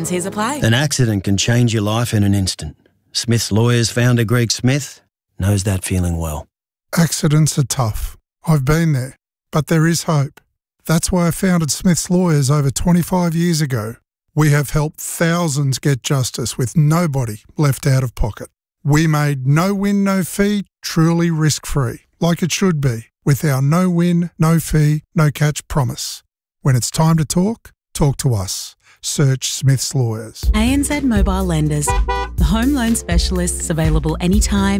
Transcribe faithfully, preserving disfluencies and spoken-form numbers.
and T's apply. An accident can change your life in an instant. Smith's Lawyers founder Greg Smith knows that feeling well. Accidents are tough. I've been there. But there is hope. That's why I founded Smith's Lawyers over twenty-five years ago. We have helped thousands get justice with nobody left out of pocket. We made no win, no fee truly risk-free, like it should be, with our no win, no fee, no catch promise. When it's time to talk, talk to us. Search Smith's Lawyers. A N Z Mobile Lenders, the home loan specialists available anytime,